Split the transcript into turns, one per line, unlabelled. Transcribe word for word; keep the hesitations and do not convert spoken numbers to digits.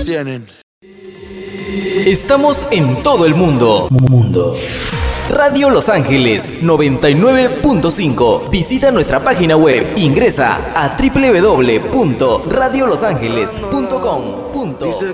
tienen.
Estamos en todo el mundo. Mundo. Radio Los Ángeles noventa y nueve punto cinco. Visita nuestra página web. Ingresa a doble u doble u doble u punto radio los ángeles punto com.